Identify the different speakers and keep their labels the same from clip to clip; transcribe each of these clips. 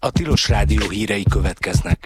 Speaker 1: a Tilos Rádió hírei következnek.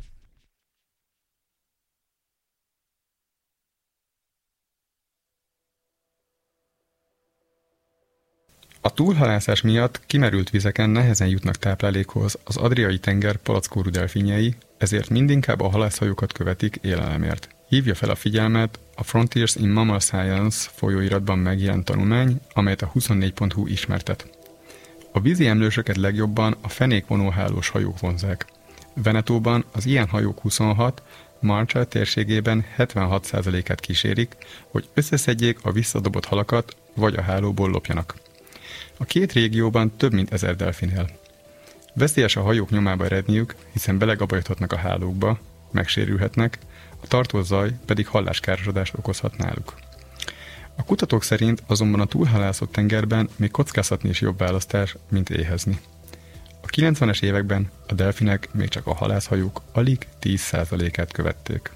Speaker 2: A túlhalászás miatt kimerült vizeken nehezen jutnak táplálékhoz az Adriai-tenger palackórú delfinjei, ezért mindinkább a halászhajókat követik élelemért. Hívja fel a figyelmet a Frontiers in Mammal Science folyóiratban megjelent tanulmány, amelyet a 24.hu ismertet. A vízi emlősöket legjobban a fenékvonóhálós hajók vonzák. Venetóban az ilyen hajók 26, Marshall térségében 76%-át kísérik, hogy összeszedjék a visszadobott halakat, vagy a hálóból lopjanak. A két régióban több mint 1000 delfin él. Veszélyes a hajók nyomába eredniük, hiszen belegabajodhatnak a hálókba, megsérülhetnek, a tartós zaj pedig halláskárosodást okozhat náluk. A kutatók szerint azonban a túlhalászott tengerben még kockáztatni is jobb választás, mint éhezni. A 90-es években a delfinek még csak a halászhajók alig 10%-át követték.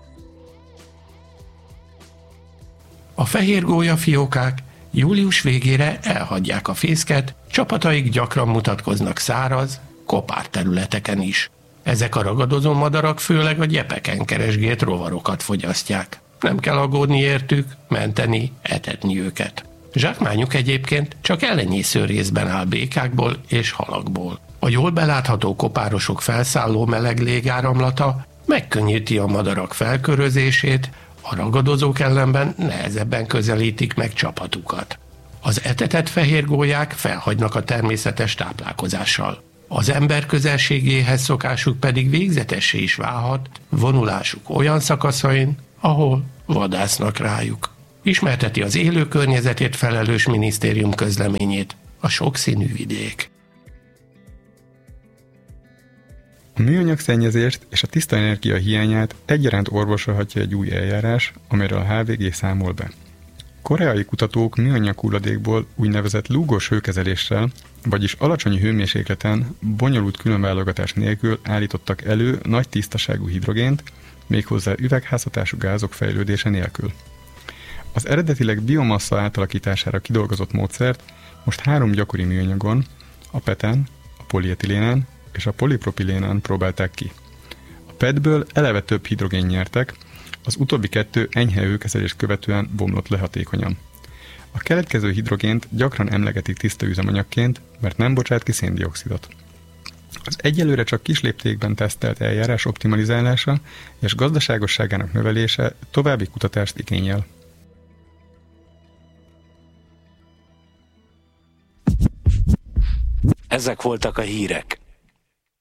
Speaker 3: A fehérgólya fiókák július végére elhagyják a fészket, csapataik gyakran mutatkoznak száraz, kopár területeken is. Ezek a ragadozó madarak főleg a gyepeken keresgélt rovarokat fogyasztják. Nem kell aggódni értük, menteni, etetni őket. Zsákmányuk egyébként csak ellenyésző részben áll békákból és halakból. A jól belátható kopárosok felszálló meleg légáramlata megkönnyíti a madarak felkörözését, a ragadozók ellenben nehezebben közelítik meg csapatukat. Az etetett fehérgólyák felhagynak a természetes táplálkozással. Az ember közelségéhez szokásuk pedig végzetessé is válhat vonulásuk olyan szakaszain, ahol vadásznak rájuk. Ismerteti az élő környezetét felelős minisztérium közleményét a sokszínű vidék.
Speaker 2: A műanyag szennyezést és a tiszta energia hiányát egyaránt orvosolhatja egy új eljárás, amelyről a HVG számol be. Koreai kutatók műanyag hulladékból úgynevezett lúgos hőkezeléssel, vagyis alacsony hőmérsékleten, bonyolult különválogatás nélkül állítottak elő nagy tisztaságú hidrogént, méghozzá üvegházhatású gázok fejlődése nélkül. Az eredetileg biomassa átalakítására kidolgozott módszert most 3 gyakori műanyagon, a PET-en, a polietilénen és a polipropilénen próbálták ki. A PET-ből eleve több hidrogén nyertek, az utóbbi 2 enyhe hőkezelést követően bomlott le hatékonyan. A keletkező hidrogént gyakran emlegetik tiszta üzemanyagként, mert nem bocsát ki széndioxidot. Az egyelőre csak kis léptékben tesztelt eljárás optimalizálása és gazdaságosságának növelése további kutatást igényel.
Speaker 1: Ezek voltak a hírek.